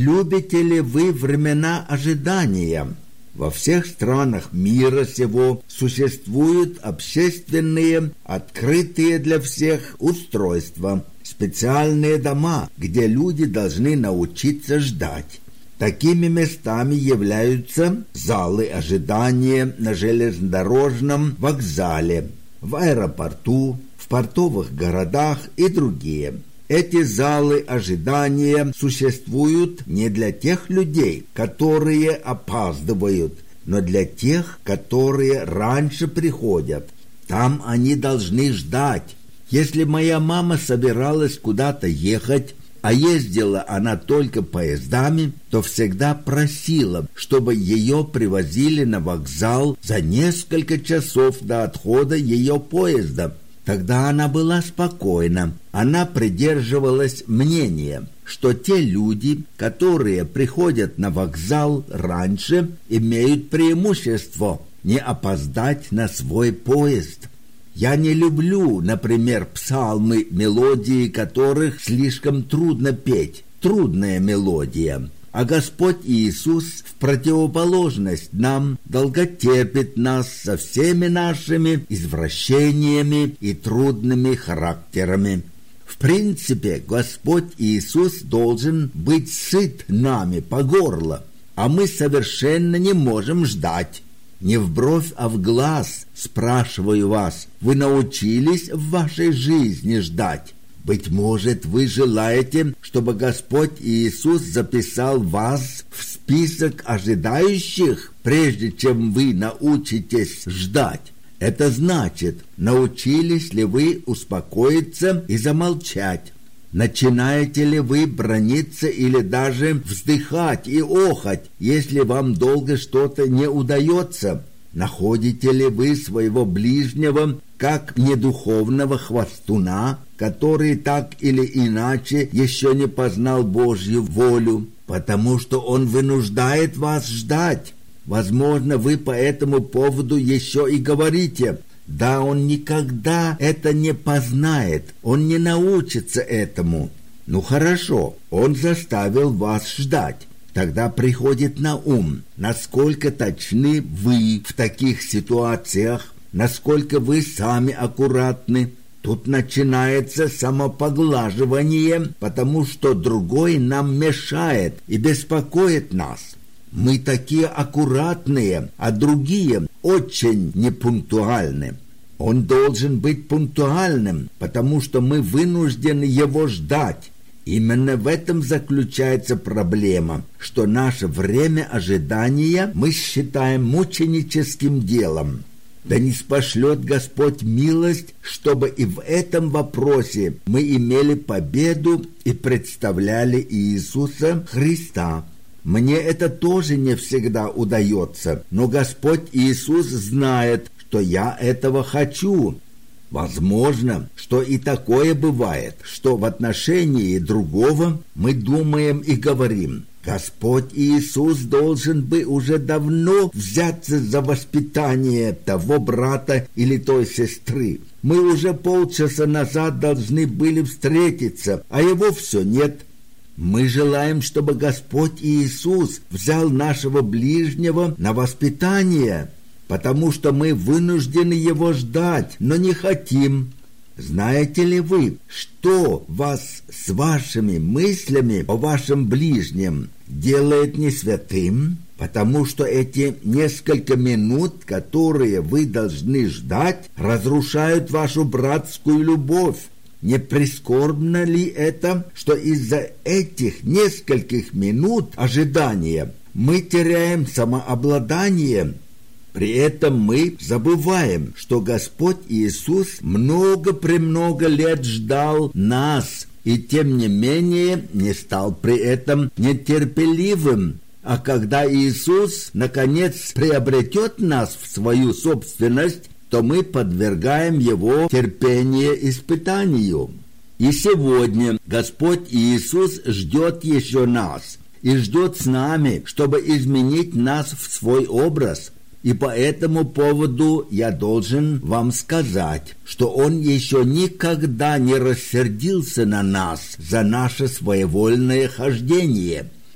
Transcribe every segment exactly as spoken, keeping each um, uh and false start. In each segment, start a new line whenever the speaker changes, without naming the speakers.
любите ли вы времена ожидания? Во всех странах мира сего существуют общественные, открытые для всех устройства, специальные дома, где люди должны научиться ждать. Такими местами являются залы ожидания на железнодорожном вокзале, в аэропорту, в портовых городах и другие. Эти залы ожидания существуют не для тех людей, которые опаздывают, но для тех, которые раньше приходят. Там они должны ждать. Если моя мама собиралась куда-то ехать, а ездила она только поездами, то всегда просила, чтобы ее привозили на вокзал за несколько часов до отхода ее поезда. Тогда она была спокойна. Она придерживалась мнения, что те люди, которые приходят на вокзал раньше, имеют преимущество не опоздать на свой поезд. Я не люблю, например, псалмы, мелодии которых слишком трудно петь. Трудная мелодия. А Господь Иисус в противоположность нам долготерпит нас со всеми нашими извращениями и трудными характерами. В принципе, Господь Иисус должен быть сыт нами по горло, а мы совершенно не можем ждать. Не в бровь, а в глаз, спрашиваю вас, вы научились в вашей жизни ждать? Быть может, вы желаете, чтобы Господь Иисус записал вас в список ожидающих, прежде чем вы научитесь ждать. Это значит, научились ли вы успокоиться и замолчать? Начинаете ли вы браниться или даже вздыхать и охать, если вам долго что-то не удается? Находите ли вы своего ближнего как недуховного хвастуна, который так или иначе еще не познал Божью волю, потому что он вынуждает вас ждать? Возможно, вы по этому поводу еще и говорите: да, он никогда это не познает, он не научится этому. Ну хорошо, он заставил вас ждать. Тогда приходит на ум, насколько точны вы в таких ситуациях, насколько вы сами аккуратны. Тут начинается самопоглаживание, потому что другой нам мешает и беспокоит нас. Мы такие аккуратные, а другие очень непунктуальны. Он должен быть пунктуальным, потому что мы вынуждены его ждать. Именно в этом заключается проблема, что наше время ожидания мы считаем мученическим делом. Да ниспошлет Господь милость, чтобы и в этом вопросе мы имели победу и представляли Иисуса Христа. Мне это тоже не всегда удается, но Господь Иисус знает, что я этого хочу. Возможно, что и такое бывает, что в отношении другого мы думаем и говорим: Господь Иисус должен бы уже давно взяться за воспитание того брата или той сестры. Мы уже полчаса назад должны были встретиться, а его все нет. Мы желаем, чтобы Господь Иисус взял нашего ближнего на воспитание, потому что мы вынуждены его ждать, но не хотим. Знаете ли вы, что вас с вашими мыслями о вашем ближнем делает не святым? Потому что эти несколько минут, которые вы должны ждать, разрушают вашу братскую любовь. Не прискорбно ли это, что из-за этих нескольких минут ожидания мы теряем самообладание? При этом мы забываем, что Господь Иисус много-премного лет ждал нас, и тем не менее не стал при этом нетерпеливым. А когда Иисус, наконец, приобретет нас в свою собственность, то мы подвергаем Его терпение испытанию. И сегодня Господь Иисус ждет еще нас и ждет с нами, чтобы изменить нас в свой образ. И по этому поводу я должен вам сказать, что Он еще никогда не рассердился на нас за наше своевольное хождение.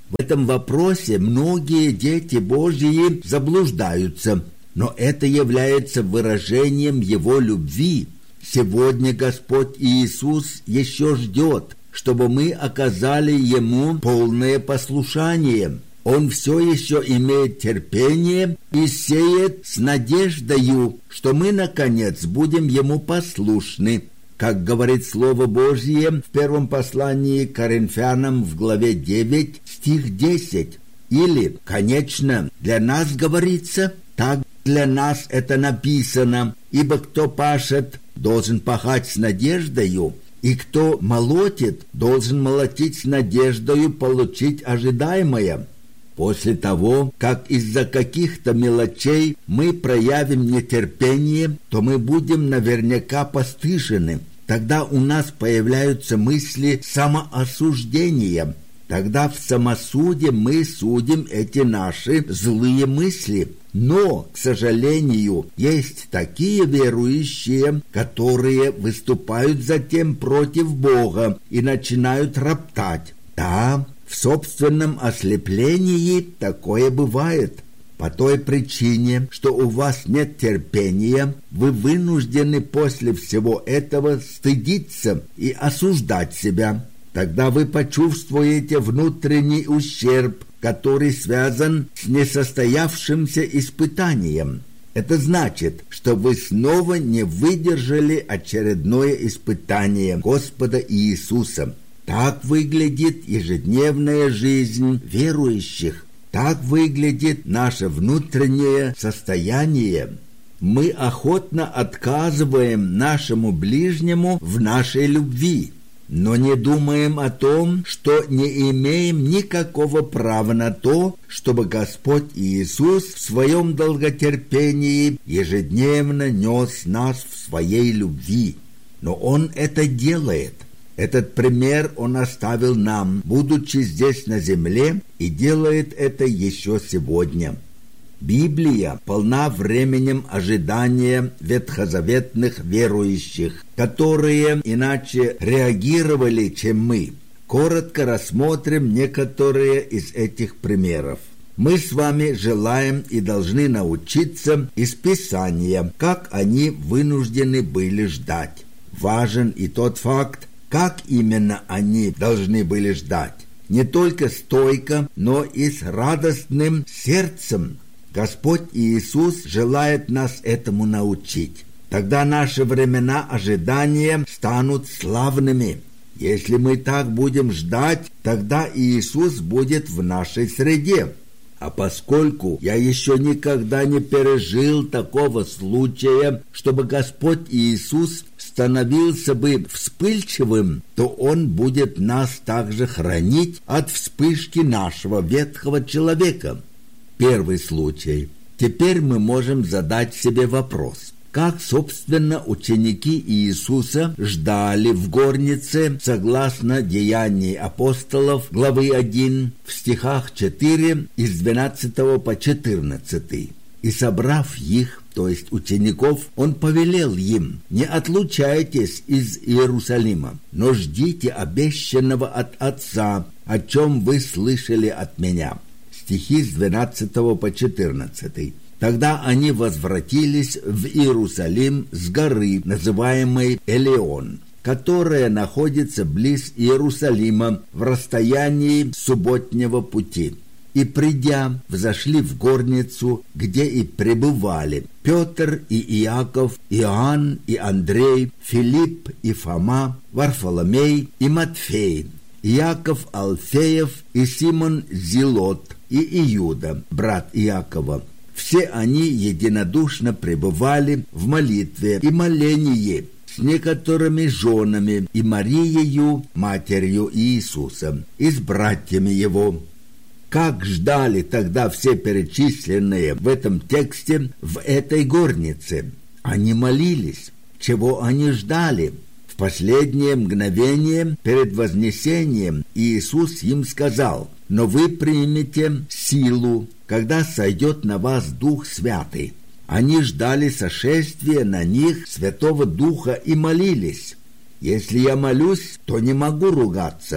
В этом вопросе многие дети Божьи заблуждаются, но это является выражением Его любви. Сегодня Господь Иисус еще ждет, чтобы мы оказали Ему полное послушание. Он все еще имеет терпение и сеет с надеждою, что мы, наконец, будем Ему послушны. Как говорит Слово Божье в первом послании к Коринфянам в главе девять, стих десять. Или, конечно, для нас говорится, так для нас это написано, ибо кто пашет, должен пахать с надеждою, и кто молотит, должен молотить с надеждою получить ожидаемое. После того, как из-за каких-то мелочей мы проявим нетерпение, то мы будем наверняка постыжены. Тогда у нас появляются мысли самоосуждения. Тогда в самосуде мы судим эти наши злые мысли. Но, к сожалению, есть такие верующие, которые выступают затем против Бога и начинают роптать. Да, в собственном ослеплении такое бывает. По той причине, что у вас нет терпения, вы вынуждены после всего этого стыдиться и осуждать себя. Тогда вы почувствуете внутренний ущерб, который связан с несостоявшимся испытанием. Это значит, что вы снова не выдержали очередное испытание Господа Иисуса. Так выглядит ежедневная жизнь верующих. Так выглядит наше внутреннее состояние. Мы охотно отказываем нашему ближнему в нашей любви, но не думаем о том, что не имеем никакого права на то, чтобы Господь Иисус в своем долготерпении ежедневно нес нас в своей любви. Но Он это делает. Этот пример Он оставил нам, будучи здесь на земле, и делает это еще сегодня. Библия полна временем ожидания ветхозаветных верующих, которые иначе реагировали, чем мы. Коротко рассмотрим некоторые из этих примеров. Мы с вами желаем и должны научиться из Писания, как они вынуждены были ждать. Важен и тот факт, как именно они должны были ждать. Не только стойко, но и с радостным сердцем. Господь Иисус желает нас этому научить. Тогда наши времена ожидания станут славными. Если мы так будем ждать, тогда Иисус будет в нашей среде. А поскольку я еще никогда не пережил такого случая, чтобы Господь Иисус становился бы вспыльчивым, то Он будет нас также хранить от вспышки нашего ветхого человека. Первый случай. Теперь мы можем задать себе вопрос. Как, собственно, ученики Иисуса ждали в горнице, согласно Деяний апостолов, главы один, в стихах четыре, из двенадцатого по четырнадцатый. «И собрав их, то есть учеников, Он повелел им: не отлучайтесь из Иерусалима, но ждите обещанного от Отца, о чем вы слышали от Меня». Стихи с двенадцатого по четырнадцатый. Тогда они возвратились в Иерусалим с горы, называемой Элеон, которая находится близ Иерусалима в расстоянии субботнего пути. И, придя, взошли в горницу, где и пребывали Петр и Иаков, Иоанн и Андрей, Филипп и Фома, Варфоломей и Матфей, Иаков Алфеев и Симон Зелот и Иуда, брат Иакова. Все они единодушно пребывали в молитве и молении с некоторыми женами и Мариею, матерью Иисуса, и с братьями Его. Как ждали тогда все перечисленные в этом тексте в этой горнице? Они молились. Чего они ждали? В последнее мгновение перед вознесением Иисус им сказал: «Но вы примете силу, когда сойдет на вас Дух Святый». Они ждали сошествия на них Святого Духа и молились. Если я молюсь, то не могу ругаться.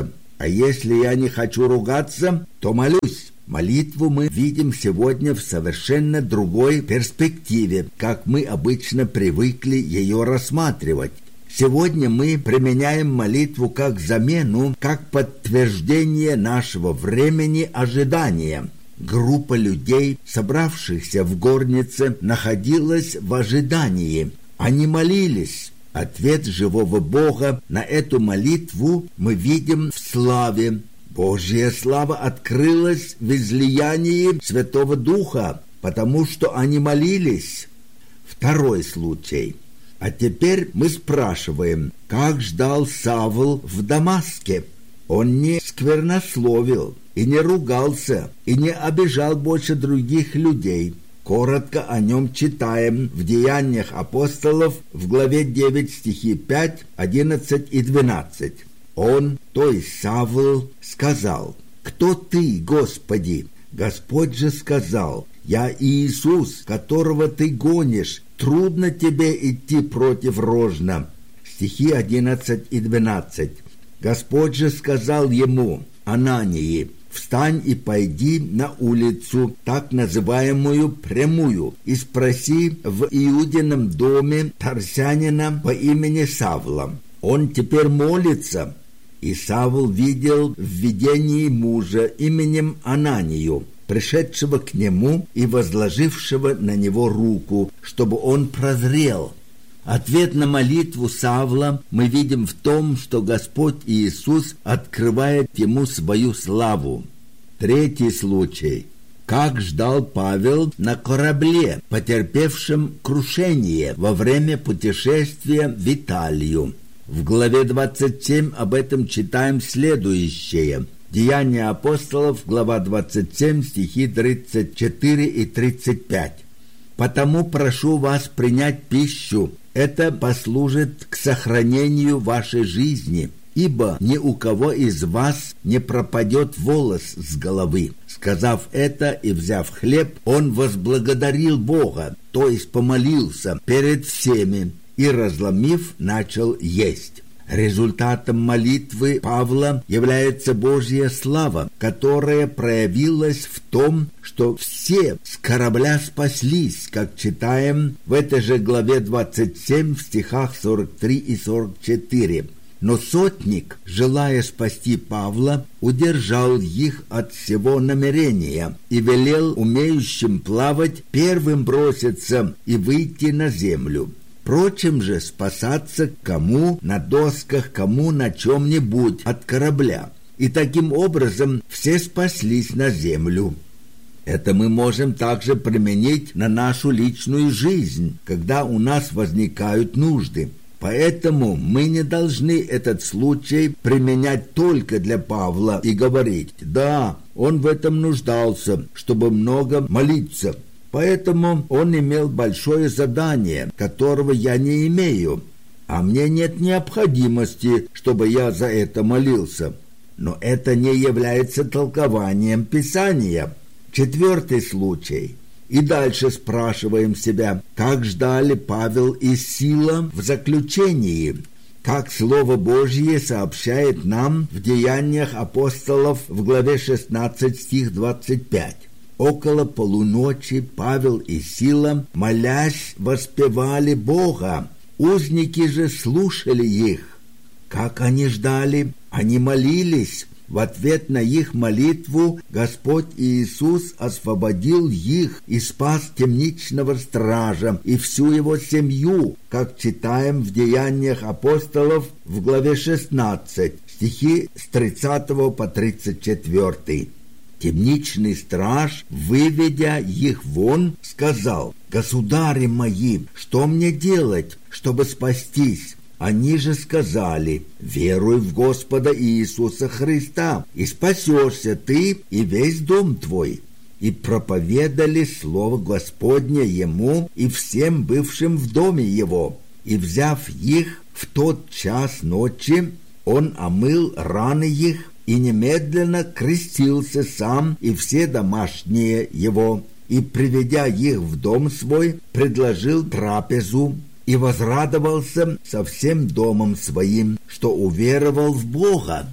А если я не хочу ругаться, то молюсь. Молитву мы видим сегодня в совершенно другой перспективе, как мы обычно привыкли ее рассматривать. Сегодня мы применяем молитву как замену, как подтверждение нашего времени ожидания. Группа людей, собравшихся в горнице, находилась в ожидании. Они молились. Ответ живого Бога на эту молитву мы видим в славе. Божья слава открылась в излиянии Святого Духа, потому что они молились. Второй случай. А теперь мы спрашиваем, как ждал Савл в Дамаске? Он не сквернословил, и не ругался, и не обижал больше других людей. Коротко о нем читаем в Деяниях апостолов в главе девять, стихи пять, одиннадцать и двенадцать. Он, то есть Савл, сказал: «Кто ты, Господи?» Господь же сказал: «Я Иисус, которого ты гонишь. Трудно тебе идти против рожна». Стихи одиннадцать и двенадцать. Господь же сказал ему, Анании: «Встань и пойди на улицу, так называемую Прямую, и спроси в Иудином доме тарсянина по имени Савла. Он теперь молится». И Савл видел в видении мужа именем Ананию, пришедшего к нему и возложившего на него руку, чтобы он прозрел. Ответ на молитву Савла мы видим в том, что Господь Иисус открывает ему свою славу. Третий случай. Как ждал Павел на корабле, потерпевшем крушение во время путешествия в Италию. В главе двадцать семь об этом читаем следующее. Деяния апостолов, глава двадцать семь, стихи тридцать четыре и тридцать пять. «Потому прошу вас принять пищу. Это послужит к сохранению вашей жизни, ибо ни у кого из вас не пропадет волос с головы». Сказав это и взяв хлеб, он возблагодарил Бога, то есть помолился перед всеми, и, разломив, начал есть. Результатом молитвы Павла является Божья слава, которая проявилась в том, что все с корабля спаслись, как читаем в этой же главе двадцать семь в стихах сорок три и сорок четыре. Но сотник, желая спасти Павла, удержал их от всего намерения и велел умеющим плавать первым броситься и выйти на землю. Впрочем же, спасаться кому на досках, кому на чем-нибудь от корабля. И таким образом все спаслись на землю. Это мы можем также применить на нашу личную жизнь, когда у нас возникают нужды. Поэтому мы не должны этот случай применять только для Павла и говорить: «Да, он в этом нуждался, чтобы много молиться. Поэтому он имел большое задание, которого я не имею, а мне нет необходимости, чтобы я за это молился». Но это не является толкованием Писания. Четвертый случай. И дальше спрашиваем себя, как ждали Павел и Сила в заключении, как Слово Божье сообщает нам в Деяниях апостолов в главе шестнадцать, стих двадцать пять. Около полуночи Павел и Сила, молясь, воспевали Бога. Узники же слушали их. Как они ждали? Они молились. В ответ на их молитву Господь Иисус освободил их и спас темничного стража и всю его семью, как читаем в Деяниях апостолов в главе шестнадцать, стихи с тридцатого по тридцать четвёртый. Темничный страж, выведя их вон, сказал: «Государи мои, что мне делать, чтобы спастись?» Они же сказали: «Веруй в Господа Иисуса Христа, и спасешься ты и весь дом твой». И проповедали слово Господне ему и всем бывшим в доме его. И, взяв их в тот час ночи, он омыл раны их и немедленно крестился сам и все домашние его. И, приведя их в дом свой, предложил трапезу, и возрадовался со всем домом своим, что уверовал в Бога.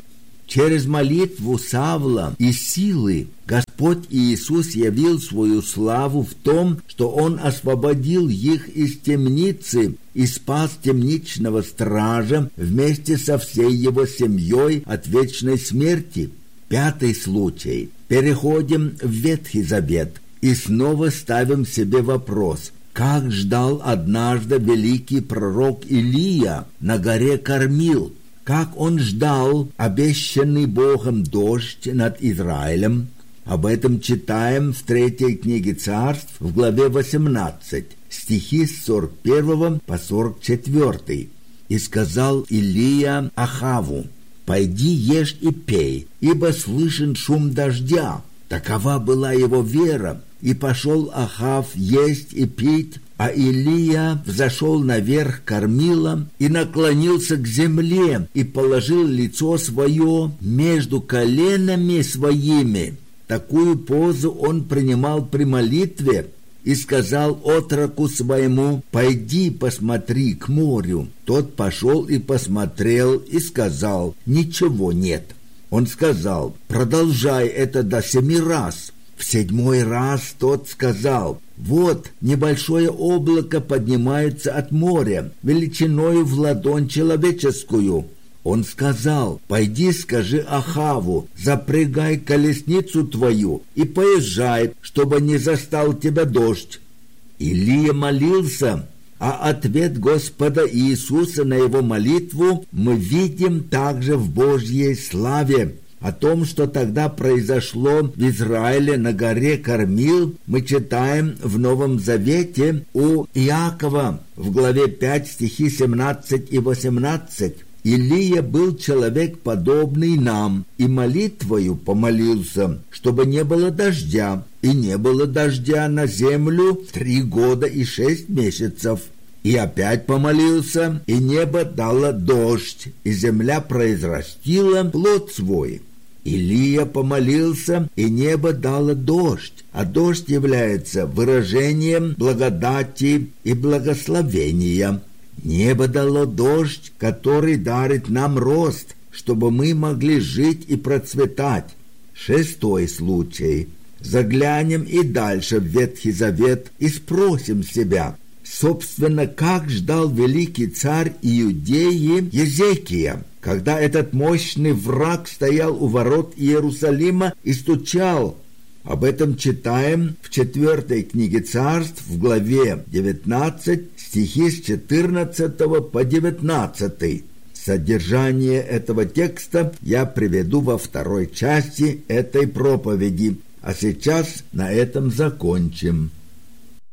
Через молитву Савла и силы Господь Иисус явил свою славу в том, что Он освободил их из темницы и спас темничного стража вместе со всей его семьей от вечной смерти. Пятый случай. Переходим в Ветхий Завет и снова ставим себе вопрос: как ждал однажды великий пророк Илия на горе Кармил? Как он ждал обещанный Богом дождь над Израилем? Об этом читаем в третьей книге Царств в главе восемнадцать, стихи с сорок первого по сорок четвёртый. «И сказал Илия Ахаву: пойди, ешь и пей, ибо слышен шум дождя». Такова была его вера, и пошел Ахав есть и пить, а Илия взошел наверх Кармила и наклонился к земле и положил лицо свое между коленами своими. Такую позу он принимал при молитве и сказал отроку своему: «Пойди, посмотри к морю». Тот пошел и посмотрел и сказал: «Ничего нет». Он сказал: «Продолжай это до семи раз». В седьмой раз тот сказал: «Вот небольшое облако поднимается от моря, величиною в ладонь человеческую». Он сказал: «Пойди, скажи Ахаву: запрягай колесницу твою и поезжай, чтобы не застал тебя дождь». Илия молился, а ответ Господа Иисуса на его молитву мы видим также в Божьей славе. О том, что тогда произошло в Израиле на горе Кармил, мы читаем в Новом Завете у Иакова в главе пять, стихи семнадцать и восемнадцать. «Илия был человек, подобный нам, и молитвою помолился, чтобы не было дождя, и не было дождя на землю три года и шесть месяцев. И опять помолился, и небо дало дождь, и земля произрастила плод свой». Илия помолился, и небо дало дождь, а дождь является выражением благодати и благословения. Небо дало дождь, который дарит нам рост, чтобы мы могли жить и процветать. Шестой случай. Заглянем и дальше в Ветхий Завет и спросим себя: собственно, как ждал великий царь Иудеи Езекия, когда этот мощный враг стоял у ворот Иерусалима и стучал? Об этом читаем в четвертой книге Царств в главе девятнадцать, стихи с четырнадцатого по девятнадцатый. Содержание этого текста я приведу во второй части этой проповеди, а сейчас на этом закончим.